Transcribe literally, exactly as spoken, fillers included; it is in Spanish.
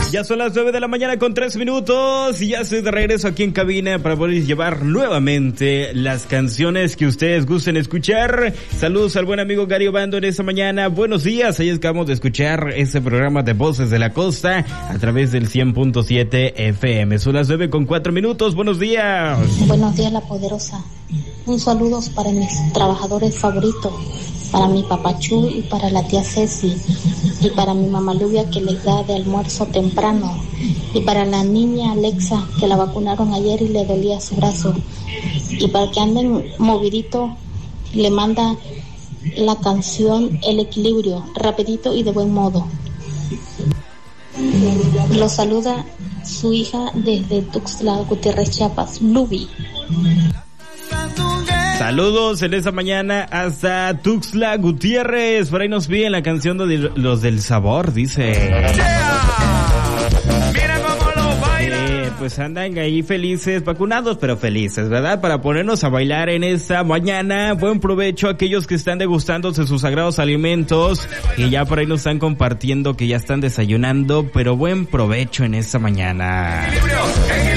Ya son las nueve de la mañana con tres minutos y ya estoy de regreso aquí en cabina para poder llevar nuevamente las canciones que ustedes gusten escuchar. Saludos al buen amigo Gary Obando en esta mañana. Buenos días, ahí acabamos de escuchar este programa de Voces de la Costa a través del cien punto siete F M. Son las nueve con cuatro minutos. Buenos días. Buenos días, La Poderosa. Un saludo para mis trabajadores favoritos, para mi papachú y para la tía Ceci, y para mi mamá Luvia que les da de almuerzo temprano, y para la niña Alexa que la vacunaron ayer y le dolía su brazo, y para que anden movidito le manda la canción El Equilibrio, rapidito y de buen modo. Los saluda su hija desde Tuxtla Gutiérrez, Chiapas, Lubi. Saludos en esta mañana hasta Tuxtla Gutiérrez. Por ahí nos piden la canción de los del sabor, dice. Mira cómo lo baila. Eh, pues andan ahí felices, vacunados pero felices, ¿verdad? Para ponernos a bailar en esta mañana. Buen provecho a aquellos que están degustándose sus sagrados alimentos, que ya por ahí nos están compartiendo que ya están desayunando, pero buen provecho en esta mañana. Equilibrio, equilibrio.